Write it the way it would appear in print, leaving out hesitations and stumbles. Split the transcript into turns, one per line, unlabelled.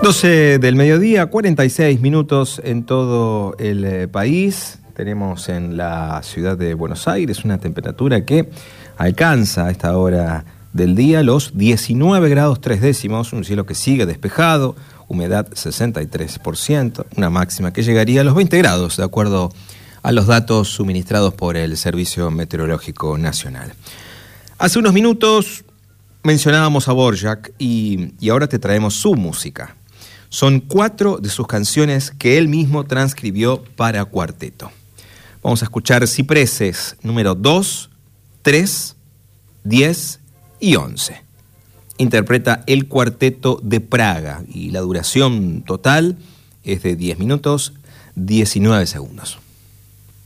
12 del mediodía, 46 minutos en todo el país. Tenemos en la ciudad de Buenos Aires una temperatura que alcanza a esta hora del día los 19 grados 3 décimos, un cielo que sigue despejado, humedad 63%, una máxima que llegaría a los 20 grados, de acuerdo a los datos suministrados por el Servicio Meteorológico Nacional. Hace unos minutos mencionábamos a Dvořák y ahora te traemos su música. Son 4 de sus canciones que él mismo transcribió para cuarteto. Vamos a escuchar Cipreses número 2, 3, 10 y 11. Interpreta el Cuarteto de Praga y la duración total es de 10 minutos, 19 segundos.